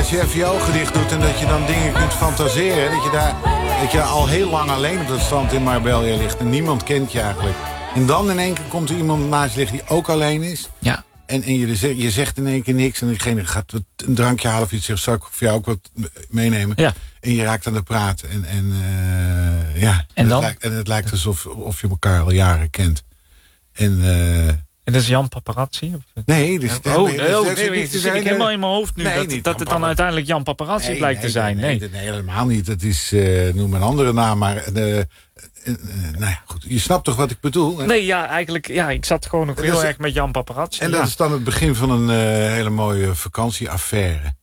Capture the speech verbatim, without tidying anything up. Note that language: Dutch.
als je even je ogen dicht doet en dat je dan dingen kunt fantaseren. Dat je daar dat je al heel lang alleen op dat strand in Marbella ligt. En niemand kent je eigenlijk. En dan in één keer komt er iemand naast je liggen die ook alleen is. Ja. En, en je, je zegt in één keer niks. En diegene gaat een drankje halen of iets. Zegt, zal ik voor jou ook wat meenemen? Ja. En je raakt aan het praten. En, en, uh, ja. En, dan? Het lijkt, en het lijkt alsof of je elkaar al jaren kent. En... Uh, En dat is Jan Paparazzi? Of? Nee, dus oh, nee, nee, oh, nee, nee, zit ik helemaal in mijn hoofd nu. Nee, dat dat het dan uiteindelijk Jan Paparazzi nee, blijkt nee, te zijn. Nee, nee, nee, helemaal niet. Dat is, uh, noem een andere naam. Maar, uh, uh, uh, nou ja, goed. Je snapt toch wat ik bedoel? Hè? Nee, ja, eigenlijk, ja, ik zat gewoon nog heel is, erg met Jan Paparazzi. En ja. dat is dan het begin van een uh, hele mooie vakantieaffaire.